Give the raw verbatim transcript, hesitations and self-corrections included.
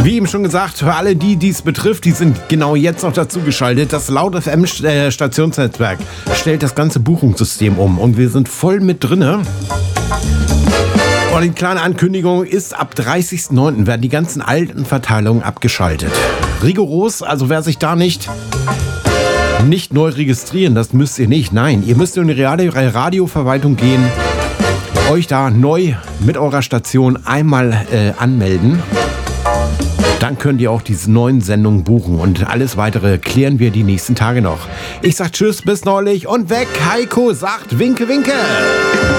Wie eben schon gesagt, für alle, die dies betrifft, die sind genau jetzt noch dazu geschaltet. Das Laut F M Stationsnetzwerk stellt das ganze Buchungssystem um und wir sind voll mit drinne. Und die kleine Ankündigung ist, ab dreißigsten neunten werden die ganzen alten Verteilungen abgeschaltet. Rigoros, also wer sich da nicht, nicht neu registrieren, das müsst ihr nicht. Nein, ihr müsst in die Radio- Radioverwaltung gehen, euch da neu mit eurer Station einmal äh, anmelden. Dann könnt ihr auch diese neuen Sendungen buchen und alles weitere klären wir die nächsten Tage noch. Ich sag tschüss, bis neulich und weg. Heiko sagt Winke, Winke.